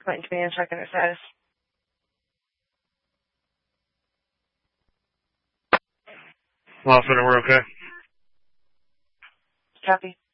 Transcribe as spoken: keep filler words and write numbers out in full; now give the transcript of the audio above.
waiting to me and checking her status. Well, so we're okay. Copy.